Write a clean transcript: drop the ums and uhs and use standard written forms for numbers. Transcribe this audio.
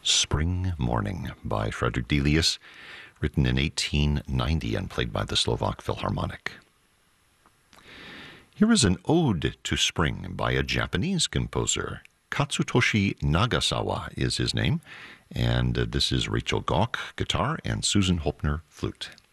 Spring Morning by Frederick Delius, written in 1890 and played by the Slovak Philharmonic. Here is an ode to spring by a Japanese composer. Katsutoshi Nagasawa is his name, and this is Rachel Gauck, guitar, and Susan Hopner, flute.